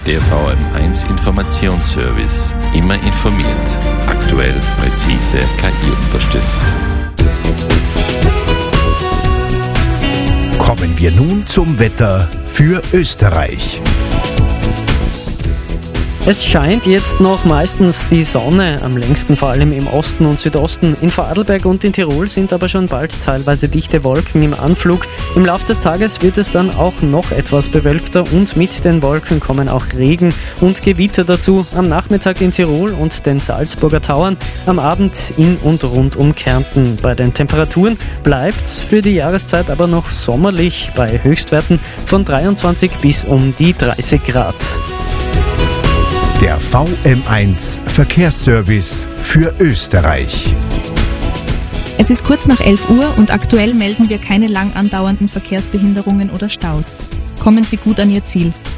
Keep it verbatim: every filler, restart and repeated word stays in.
Der V M eins Informationsservice. Immer informiert. Aktuell, präzise, K I unterstützt. Kommen wir nun zum Wetter für Österreich. Es scheint jetzt noch meistens die Sonne, am längsten vor allem im Osten und Südosten. In Vorarlberg und in Tirol sind aber schon bald teilweise dichte Wolken im Anflug. Im Laufe des Tages wird es dann auch noch etwas bewölkter und mit den Wolken kommen auch Regen und Gewitter dazu. Am Nachmittag in Tirol und den Salzburger Tauern, am Abend in und rund um Kärnten. Bei den Temperaturen bleibt es für die Jahreszeit aber noch sommerlich bei Höchstwerten von dreiundzwanzig bis um die dreißig Grad. Der V M eins Verkehrsservice für Österreich. Es ist kurz nach elf Uhr und aktuell melden wir keine lang andauernden Verkehrsbehinderungen oder Staus. Kommen Sie gut an Ihr Ziel.